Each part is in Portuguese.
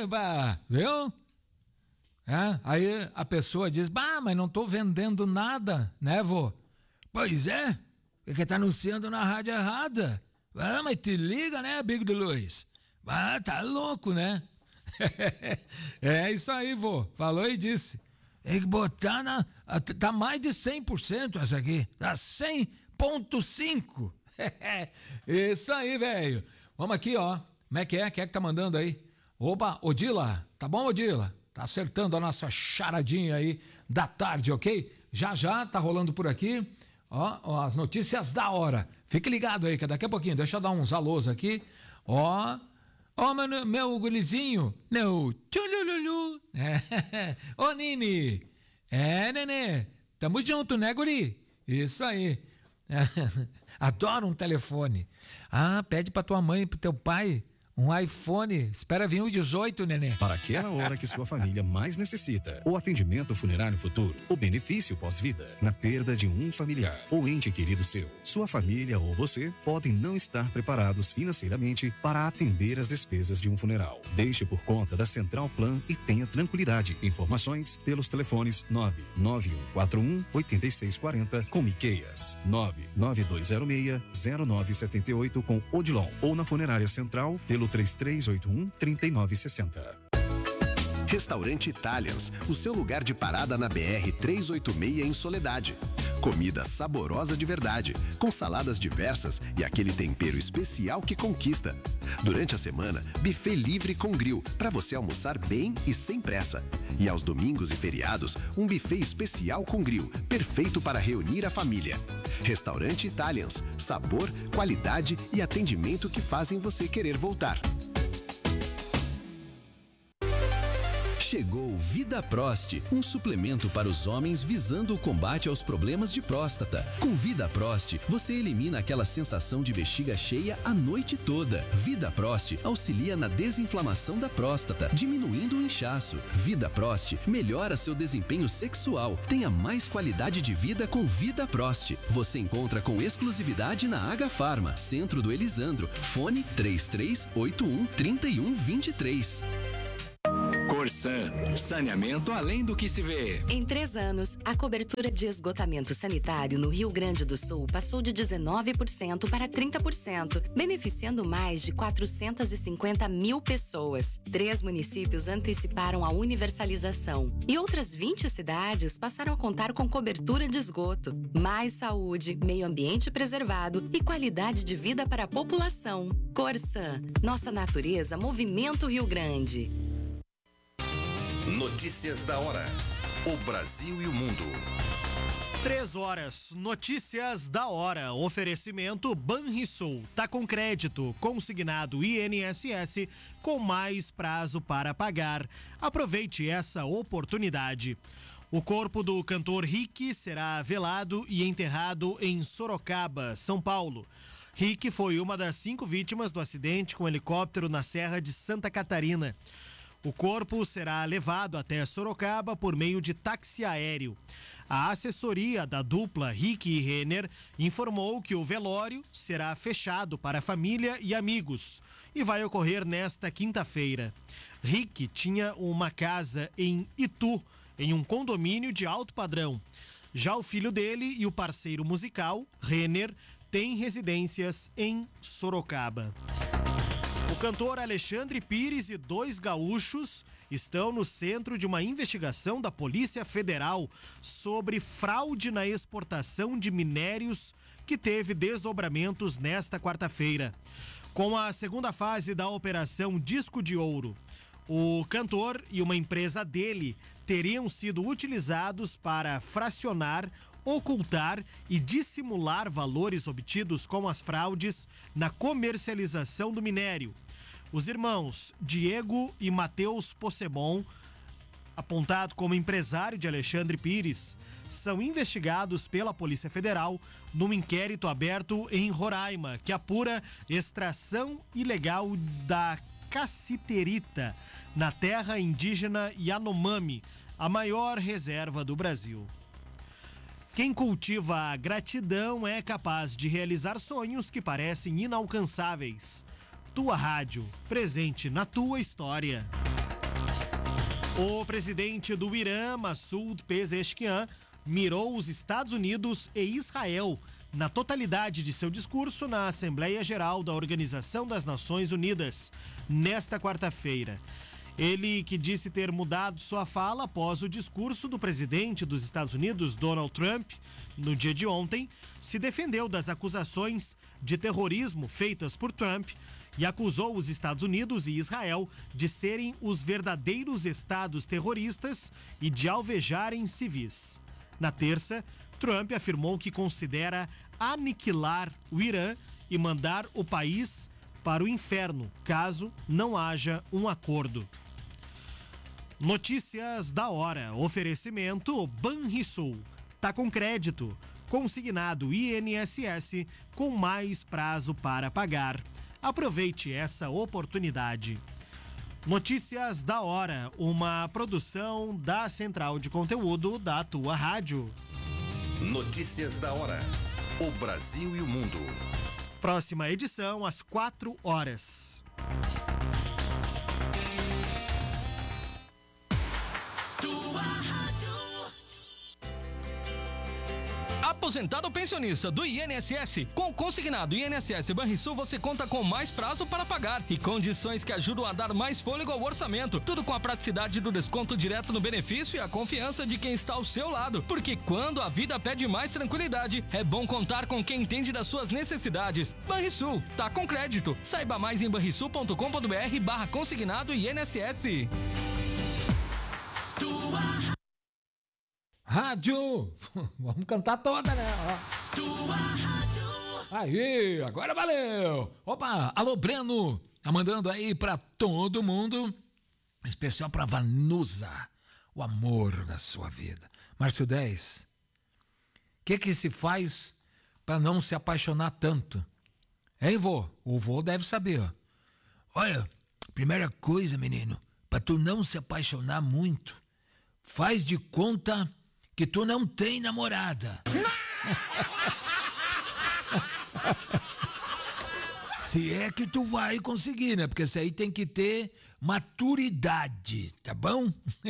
viu? Aí a pessoa diz, mas não tô vendendo nada, né, vô? Pois é, porque tá anunciando na rádio errada. Mas te liga, né, Bigo de Luz? Tá louco, né? É isso aí, vô. Falou e disse. Tem que botar tá mais de 100% essa aqui. Tá 100,5. Isso aí, velho. Vamos aqui, ó. Como é que é? Quem é que tá mandando aí? Oba, Odila. Tá bom, Odila? Tá acertando a nossa charadinha aí da tarde, ok? Já tá rolando por aqui. Ó, as notícias da hora. Fique ligado aí, que daqui a pouquinho, deixa eu dar uns alôs aqui. Ó, meu gurizinho, meu tchulululu. Ô, Nini. Nenê. Tamo junto, né, guri? Isso aí. Adoro um telefone. Pede pra tua mãe e pro teu pai um iPhone. Espera vir o 18, neném. Para aquela hora que sua família mais necessita. O atendimento funerário futuro. O benefício pós-vida. Na perda de um familiar ou ente querido seu. Sua família ou você podem não estar preparados financeiramente para atender as despesas de um funeral. Deixe por conta da Central Plan e tenha tranquilidade. Informações pelos telefones 99141-8640 com Miqueias. 99206-0978 com Odilon. Ou na Funerária Central pelo 3381-3960. Restaurante Italians, o seu lugar de parada na BR-386 em Soledade. Comida saborosa de verdade, com saladas diversas e aquele tempero especial que conquista. Durante a semana, buffet livre com grill, para você almoçar bem e sem pressa. E aos domingos e feriados, um buffet especial com grill, perfeito para reunir a família. Restaurante Italians, sabor, qualidade e atendimento que fazem você querer voltar. Chegou Vida Prost, um suplemento para os homens visando o combate aos problemas de próstata. Com Vida Prost, você elimina aquela sensação de bexiga cheia a noite toda. Vida Prost auxilia na desinflamação da próstata, diminuindo o inchaço. Vida Prost melhora seu desempenho sexual. Tenha mais qualidade de vida com Vida Prost. Você encontra com exclusividade na H Farma, Centro do Elisandro. Fone 3381-3123. Corsan, saneamento além do que se vê. Em 3 anos, a cobertura de esgotamento sanitário no Rio Grande do Sul passou de 19% para 30%, beneficiando mais de 450 mil pessoas. 3 municípios anteciparam a universalização e outras 20 cidades passaram a contar com cobertura de esgoto. Mais saúde, meio ambiente preservado e qualidade de vida para a população. Corsan, nossa natureza, Movimento Rio Grande. Notícias da hora. O Brasil e o mundo. 3 horas, notícias da hora. Oferecimento Banrisul. Tá com crédito, consignado INSS, com mais prazo para pagar. Aproveite essa oportunidade. O corpo do cantor Rick será velado e enterrado em Sorocaba, São Paulo. Rick foi uma das 5 vítimas do acidente com helicóptero na Serra de Santa Catarina. O corpo será levado até Sorocaba por meio de táxi aéreo. A assessoria da dupla Rick e Renner informou que o velório será fechado para família e amigos e vai ocorrer nesta quinta-feira. Rick tinha uma casa em Itu, em um condomínio de alto padrão. Já o filho dele e o parceiro musical, Renner, têm residências em Sorocaba. O cantor Alexandre Pires e 2 gaúchos estão no centro de uma investigação da Polícia Federal sobre fraude na exportação de minérios que teve desdobramentos nesta quarta-feira. Com a segunda fase da Operação Disco de Ouro, o cantor e uma empresa dele teriam sido utilizados para fracionar, ocultar e dissimular valores obtidos com as fraudes na comercialização do minério. Os irmãos Diego e Matheus Possebon, apontado como empresário de Alexandre Pires, são investigados pela Polícia Federal num inquérito aberto em Roraima, que apura extração ilegal da cassiterita na terra indígena Yanomami, a maior reserva do Brasil. Quem cultiva a gratidão é capaz de realizar sonhos que parecem inalcançáveis. Tua Rádio, presente na tua história. O presidente do Irã, Massoud Pezeshkian, mirou os Estados Unidos e Israel na totalidade de seu discurso na Assembleia Geral da Organização das Nações Unidas, nesta quarta-feira. Ele, que disse ter mudado sua fala após o discurso do presidente dos Estados Unidos, Donald Trump, no dia de ontem, se defendeu das acusações de terrorismo feitas por Trump e acusou os Estados Unidos e Israel de serem os verdadeiros estados terroristas e de alvejarem civis. Na terça, Trump afirmou que considera aniquilar o Irã e mandar o país para o inferno, caso não haja um acordo. Notícias da hora. Oferecimento Banrisul. Tá com crédito. Consignado INSS com mais prazo para pagar. Aproveite essa oportunidade. Notícias da hora. Uma produção da Central de Conteúdo da tua rádio. Notícias da hora. O Brasil e o mundo. Próxima edição às 4 horas. Aposentado ou pensionista do INSS, com consignado INSS Banrisul você conta com mais prazo para pagar e condições que ajudam a dar mais fôlego ao orçamento. Tudo com a praticidade do desconto direto no benefício e a confiança de quem está ao seu lado. Porque quando a vida pede mais tranquilidade, é bom contar com quem entende das suas necessidades. Banrisul, tá com crédito. Saiba mais em banrisul.com.br/consignado INSS. Rádio! Vamos cantar toda, né? Tua rádio. Aí, agora valeu! Opa, alô Breno, tá mandando aí pra todo mundo, especial pra Vanusa, o amor da sua vida. Márcio 10, o que se faz pra não se apaixonar tanto? Hein, vô? O vô deve saber, ó. Olha, primeira coisa, menino, pra tu não se apaixonar muito, faz de conta que tu não tem namorada. Se é que tu vai conseguir, né? Porque isso aí tem que ter maturidade, tá bom?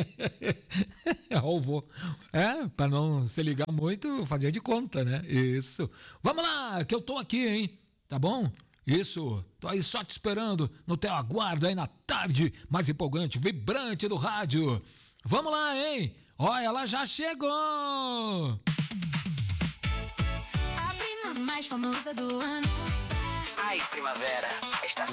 Pra não se ligar muito, fazia de conta, né? Isso. Vamos lá, que eu tô aqui, hein? Tá bom? Isso. Tô aí só te esperando no teu aguardo aí na tarde mais empolgante, vibrante do rádio. Vamos lá, hein? Olha, ela já chegou! A prima mais famosa do ano. Ai, primavera, estação